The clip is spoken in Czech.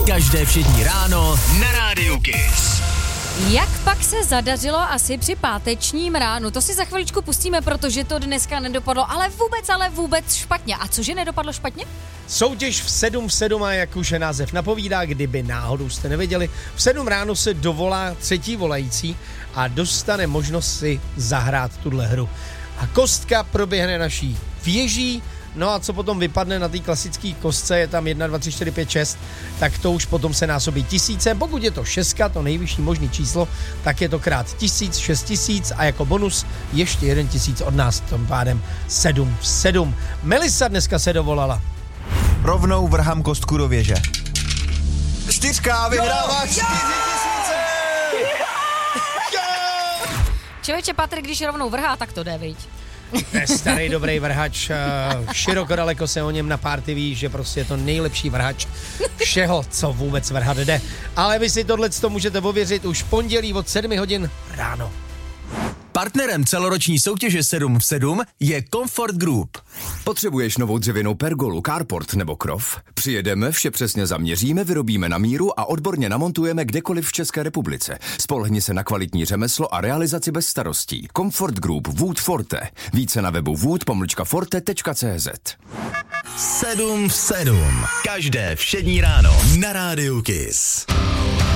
Každé všední ráno na Rádiu Kiss. Jak pak se zadařilo asi při pátečním ránu? To si za chviličku pustíme, protože to dneska nedopadlo, ale vůbec špatně. A cože nedopadlo špatně? Soutěž v 7 v 7, a jak už je název napovídá, kdyby náhodou jste nevěděli, v 7 ráno se dovolá třetí volající a dostane možnost si zahrát tuhle hru. A kostka proběhne naší věží, no a co potom vypadne na té klasické kostce, je tam 1, 2, 3, 4, 5, 6, tak to už potom se násobí tisícem. Pokud je to 6, to nejvyšší možný číslo, tak je to krát 1000, 6000 a jako bonus ještě 1000 od nás, tím pádem 7 v 7. Melisa dneska se dovolala. Rovnou vrhám kostku do věže. 4 vyhrává 4000! Člověče, Patrik, když rovnou vrhá, tak to jde, viď? Starý dobrý vrhač, široko daleko se o něm na párty ví, že prostě je to nejlepší vrhač všeho, co vůbec vrhat jde. Ale vy si tohleto můžete ověřit už pondělí od 7 hodin ráno. Partnerem celoroční soutěže 7 v 7 je Comfort Group. Potřebuješ novou dřevěnou pergolu, carport nebo krov? Přijedeme, vše přesně zaměříme, vyrobíme na míru a odborně namontujeme kdekoliv v České republice. Spolehni se na kvalitní řemeslo a realizaci bez starostí. Comfort Group Wood Forte. Více na webu wood-forte.cz. 7 v 7. Každé všední ráno na Rádiu Kiss.